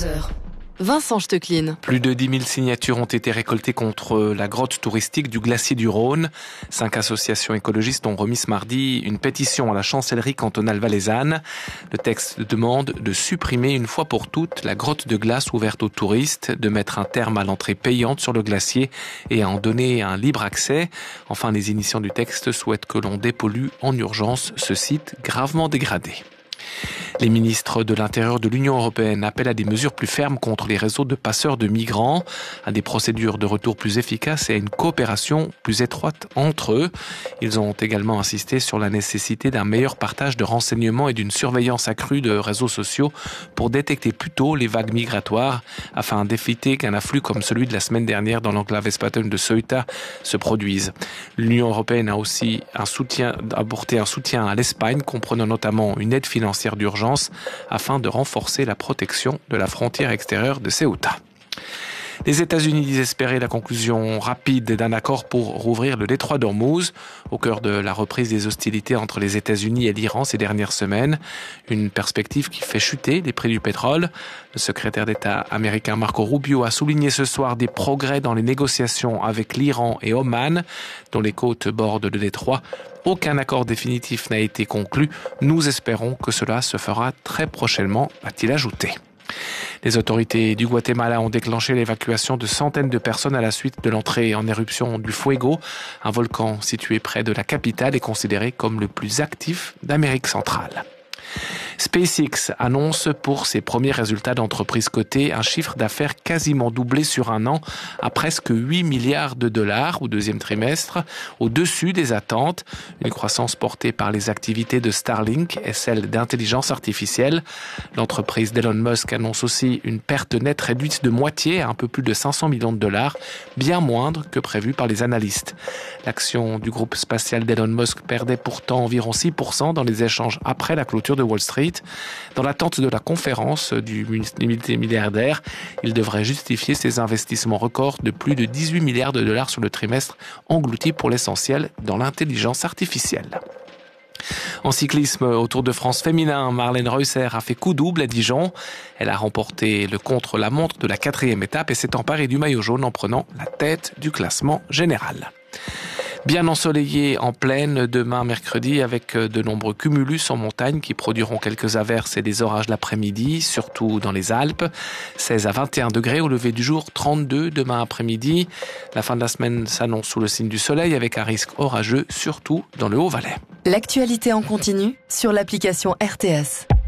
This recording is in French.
14h. Vincent Stecklin. Plus de 10 000 signatures ont été récoltées contre la grotte touristique du glacier du Rhône. 5 associations écologistes ont remis ce mardi une pétition à la chancellerie cantonale valaisanne. Le texte demande de supprimer une fois pour toutes la grotte de glace ouverte aux touristes, de mettre un terme à l'entrée payante sur le glacier et à en donner un libre accès. Enfin, les initiants du texte souhaitent que l'on dépollue en urgence ce site gravement dégradé. Les ministres de l'Intérieur de l'Union européenne appellent à des mesures plus fermes contre les réseaux de passeurs de migrants, à des procédures de retour plus efficaces et à une coopération plus étroite entre eux. Ils ont également insisté sur la nécessité d'un meilleur partage de renseignements et d'une surveillance accrue de réseaux sociaux pour détecter plus tôt les vagues migratoires afin d'éviter qu'un afflux comme celui de la semaine dernière dans l'enclave espagnole de Ceuta se produise. L'Union européenne a aussi apporté un soutien à l'Espagne, comprenant notamment une aide financière d'urgence afin de renforcer la protection de la frontière extérieure de Ceuta. Les États-Unis disent espérer la conclusion rapide d'un accord pour rouvrir le détroit d'Ormuz, au cœur de la reprise des hostilités entre les États-Unis et l'Iran ces dernières semaines. Une perspective qui fait chuter les prix du pétrole. Le secrétaire d'État américain Marco Rubio a souligné ce soir des progrès dans les négociations avec l'Iran et Oman, dont les côtes bordent le détroit. Aucun accord définitif n'a été conclu. Nous espérons que cela se fera très prochainement, a-t-il ajouté. Les autorités du Guatemala ont déclenché l'évacuation de centaines de personnes à la suite de l'entrée en éruption du Fuego, un volcan situé près de la capitale et considéré comme le plus actif d'Amérique centrale. SpaceX annonce pour ses premiers résultats d'entreprise cotée un chiffre d'affaires quasiment doublé sur un an à presque 8 milliards de dollars au deuxième trimestre, au-dessus des attentes. Une croissance portée par les activités de Starlink et celle d'intelligence artificielle. L'entreprise d'Elon Musk annonce aussi une perte nette réduite de moitié à un peu plus de 500 millions de dollars, bien moindre que prévu par les analystes. L'action du groupe spatial d'Elon Musk perdait pourtant environ 6% dans les échanges après la clôture de Wall Street. Dans l'attente de la conférence du multimilliardaire, il devrait justifier ses investissements records de plus de 18 milliards de dollars sur le trimestre, engloutis pour l'essentiel dans l'intelligence artificielle. En cyclisme, au Tour de France féminin, Marlène Reusser a fait coup double à Dijon. Elle a remporté le contre-la-montre de la 4e étape et s'est emparée du maillot jaune en prenant la tête du classement général. Bien ensoleillé en plaine demain mercredi avec de nombreux cumulus en montagne qui produiront quelques averses et des orages l'après-midi, surtout dans les Alpes. 16 à 21 degrés au lever du jour, 32 demain après-midi. La fin de la semaine s'annonce sous le signe du soleil avec un risque orageux, surtout dans le Haut-Valais. L'actualité en continu sur l'application RTS.